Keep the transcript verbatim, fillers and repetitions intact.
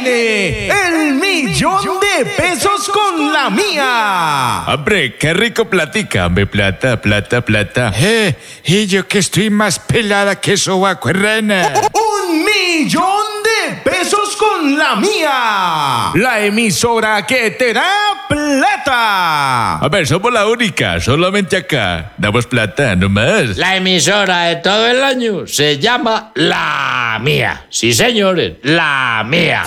viene el millón de pesos con la mía. Hombre, qué rico platica, hombre, plata, plata, plata. Eh, y yo que estoy más pelada que sobaco, rana. Un millón de pesos con la mía. La emisora que te da plata. A ver, somos la única, solamente acá. Damos plata, no más. La emisora de todo el año se llama La Mía. Sí, señores, La Mía.